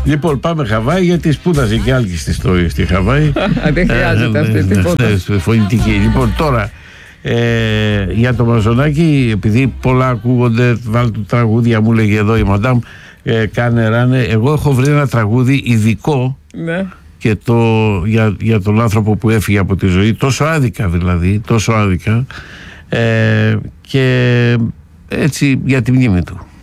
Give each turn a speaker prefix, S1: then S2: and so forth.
S1: Λοιπόν, πάμε Χαβάη, γιατί σπούδασε και άλλη στη Χαβάη.
S2: Δεν χρειάζεται αυτή τίποτα.
S1: Φωνητική. Λοιπόν, τώρα για το Μαζονάκι, επειδή πολλά ακούγονται, βάλτε του τραγούδια, μου λέγε εδώ η μαντάμ, κάνε ράνε. Εγώ έχω βρει ένα τραγούδι ειδικό, ναι, και για τον άνθρωπο που έφυγε από τη ζωή, τόσο άδικα δηλαδή, τόσο άδικα, και έτσι για τη μνήμη του.